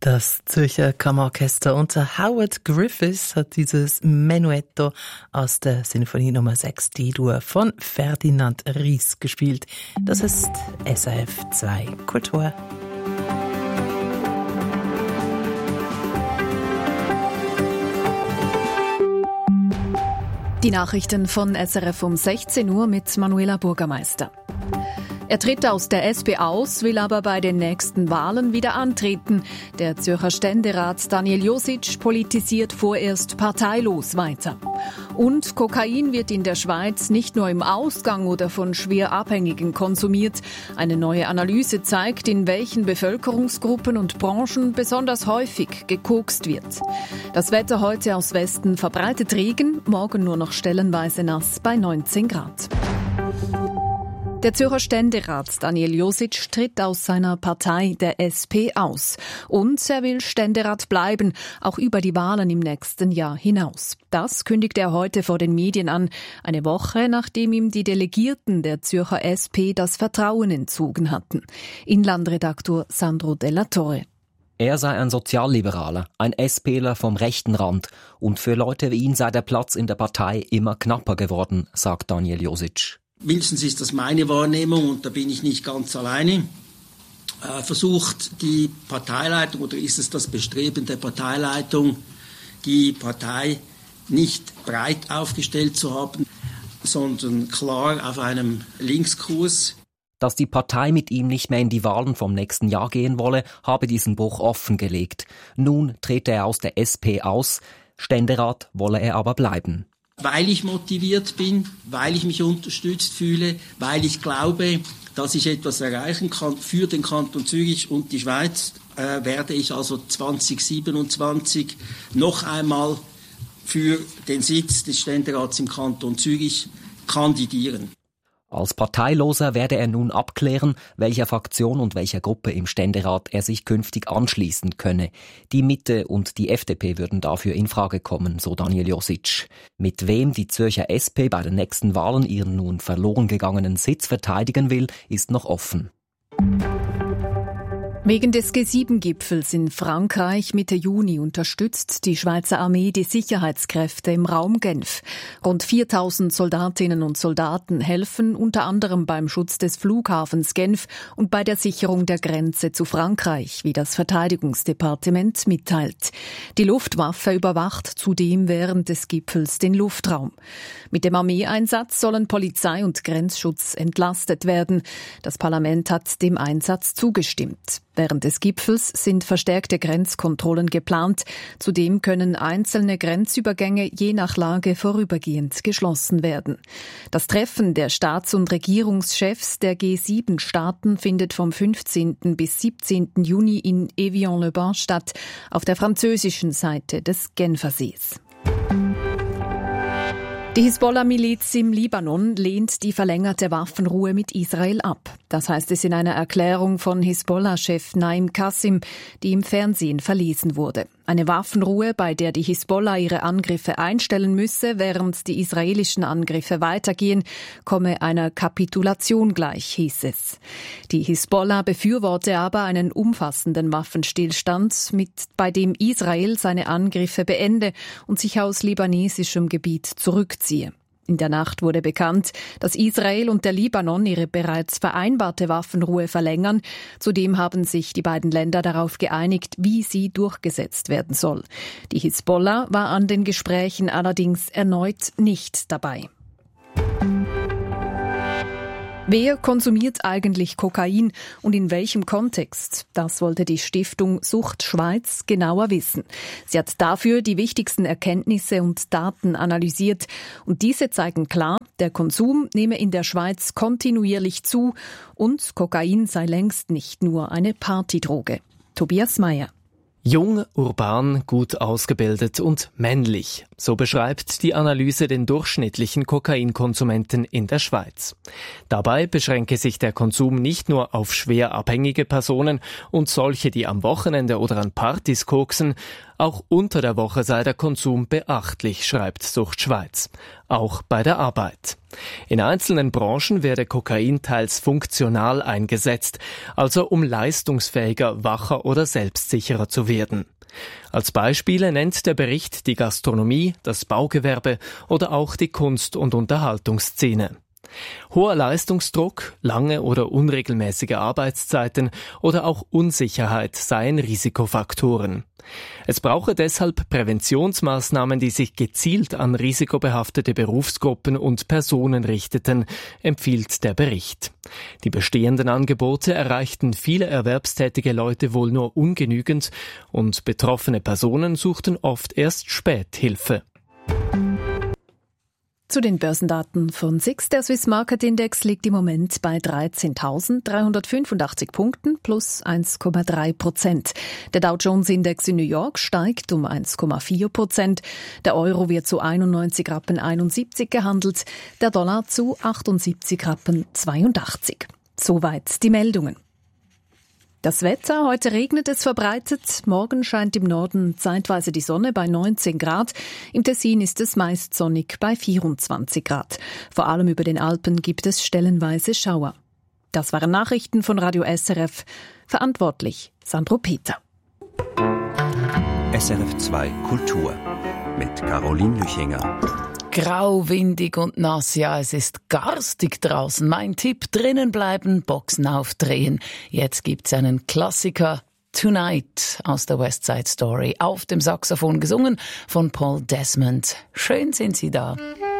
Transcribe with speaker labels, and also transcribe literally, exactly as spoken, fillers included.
Speaker 1: Das Zürcher Kammerorchester unter Howard Griffiths hat dieses Menuetto aus der Sinfonie Nummer sechs D-Dur von Ferdinand Ries gespielt. Das ist S R F zwei Kultur.
Speaker 2: Die Nachrichten von S R F um sechzehn Uhr mit Manuela Bürgermeister. Er tritt aus der S P aus, will aber bei den nächsten Wahlen wieder antreten. Der Zürcher Ständerat Daniel Josic politisiert vorerst parteilos weiter. Und Kokain wird in der Schweiz nicht nur im Ausgang oder von schwer Abhängigen konsumiert. Eine neue Analyse zeigt, in welchen Bevölkerungsgruppen und Branchen besonders häufig gekokst wird. Das Wetter heute aus Westen verbreitet Regen, morgen nur noch stellenweise nass bei neunzehn Grad. Der Zürcher Ständerat Daniel Josic tritt aus seiner Partei, der S P, aus. Und er will Ständerat bleiben, auch über die Wahlen im nächsten Jahr hinaus. Das kündigt er heute vor den Medien an, eine Woche nachdem ihm die Delegierten der Zürcher S P das Vertrauen entzogen hatten. Inlandredaktor Sandro Della Torre.
Speaker 3: Er sei ein Sozialliberaler, ein SPler vom rechten Rand. Und für Leute wie ihn sei der Platz in der Partei immer knapper geworden, sagt Daniel Josic.
Speaker 4: Mindestens ist das meine Wahrnehmung, und da bin ich nicht ganz alleine, äh, versucht die Parteileitung, oder ist es das Bestreben der Parteileitung, die Partei nicht breit aufgestellt zu haben, sondern klar auf einem Linkskurs.
Speaker 3: Dass die Partei mit ihm nicht mehr in die Wahlen vom nächsten Jahr gehen wolle, habe diesen Bruch offengelegt. Nun trete er aus der S P aus, Ständerat wolle er aber bleiben.
Speaker 4: Weil ich motiviert bin, weil ich mich unterstützt fühle, weil ich glaube, dass ich etwas erreichen kann für den Kanton Zürich und die Schweiz, äh, werde ich also zwanzig siebenundzwanzig noch einmal für den Sitz des Ständerats im Kanton Zürich kandidieren.
Speaker 3: Als Parteiloser werde er nun abklären, welcher Fraktion und welcher Gruppe im Ständerat er sich künftig anschließen könne. Die Mitte und die F D P würden dafür in Frage kommen, so Daniel Josic. Mit wem die Zürcher S P bei den nächsten Wahlen ihren nun verloren gegangenen Sitz verteidigen will, ist noch offen.
Speaker 2: Wegen des G sieben Gipfels in Frankreich Mitte Juni unterstützt die Schweizer Armee die Sicherheitskräfte im Raum Genf. Rund viertausend Soldatinnen und Soldaten helfen unter anderem beim Schutz des Flughafens Genf und bei der Sicherung der Grenze zu Frankreich, wie das Verteidigungsdepartement mitteilt. Die Luftwaffe überwacht zudem während des Gipfels den Luftraum. Mit dem Armeeeinsatz sollen Polizei und Grenzschutz entlastet werden. Das Parlament hat dem Einsatz zugestimmt. Während des Gipfels sind verstärkte Grenzkontrollen geplant. Zudem können einzelne Grenzübergänge je nach Lage vorübergehend geschlossen werden. Das Treffen der Staats- und Regierungschefs der G sieben Staaten findet vom fünfzehnten bis siebzehnten Juni in Évian-le-Bain statt, auf der französischen Seite des Genfersees. Die Hisbollah-Miliz im Libanon lehnt die verlängerte Waffenruhe mit Israel ab. Das heißt es in einer Erklärung von Hisbollah-Chef Naim Qassim, die im Fernsehen verlesen wurde. Eine Waffenruhe, bei der die Hisbollah ihre Angriffe einstellen müsse, während die israelischen Angriffe weitergehen, komme einer Kapitulation gleich, hieß es. Die Hisbollah befürworte aber einen umfassenden Waffenstillstand, mit, bei dem Israel seine Angriffe beende und sich aus libanesischem Gebiet zurückziehe. In der Nacht wurde bekannt, dass Israel und der Libanon ihre bereits vereinbarte Waffenruhe verlängern. Zudem haben sich die beiden Länder darauf geeinigt, wie sie durchgesetzt werden soll. Die Hisbollah war an den Gesprächen allerdings erneut nicht dabei. Wer konsumiert eigentlich Kokain und in welchem Kontext? Das wollte die Stiftung Sucht Schweiz genauer wissen. Sie hat dafür die wichtigsten Erkenntnisse und Daten analysiert. Und diese zeigen klar, der Konsum nehme in der Schweiz kontinuierlich zu und Kokain sei längst nicht nur eine Partydroge. Tobias Meyer.
Speaker 5: Jung, urban, gut ausgebildet und männlich. So beschreibt die Analyse den durchschnittlichen Kokainkonsumenten in der Schweiz. Dabei beschränke sich der Konsum nicht nur auf schwer abhängige Personen und solche, die am Wochenende oder an Partys koksen. Auch unter der Woche sei der Konsum beachtlich, schreibt Sucht Schweiz. Auch bei der Arbeit. In einzelnen Branchen werde Kokain teils funktional eingesetzt, also um leistungsfähiger, wacher oder selbstsicherer zu werden. Als Beispiele nennt der Bericht die Gastronomie, das Baugewerbe oder auch die Kunst- und Unterhaltungsszene. Hoher Leistungsdruck, lange oder unregelmäßige Arbeitszeiten oder auch Unsicherheit seien Risikofaktoren. Es brauche deshalb Präventionsmaßnahmen, die sich gezielt an risikobehaftete Berufsgruppen und Personen richteten, empfiehlt der Bericht. Die bestehenden Angebote erreichten viele erwerbstätige Leute wohl nur ungenügend und betroffene Personen suchten oft erst spät Hilfe.
Speaker 2: Zu den Börsendaten von S I X. Der Swiss Market Index liegt im Moment bei dreizehntausenddreihundertfünfundachtzig Punkten plus eins Komma drei Prozent. Der Dow Jones Index in New York steigt um eins Komma vier Prozent. Der Euro wird zu einundneunzig Rappen einundsiebzig gehandelt, der Dollar zu achtundsiebzig Rappen zweiundachtzig. Soweit die Meldungen. Das Wetter, heute regnet es verbreitet, morgen scheint im Norden zeitweise die Sonne bei neunzehn Grad, im Tessin ist es meist sonnig bei vierundzwanzig Grad. Vor allem über den Alpen gibt es stellenweise Schauer. Das waren Nachrichten von Radio S R F, verantwortlich Sandro Peter.
Speaker 6: S R F zwei Kultur mit Caroline Lüchinger.
Speaker 1: Grau, windig und nass, ja, es ist garstig draußen. Mein Tipp, drinnen bleiben, Boxen aufdrehen. Jetzt gibt's einen Klassiker, Tonight aus der West Side Story, auf dem Saxophon gesungen von Paul Desmond. Schön sind Sie da.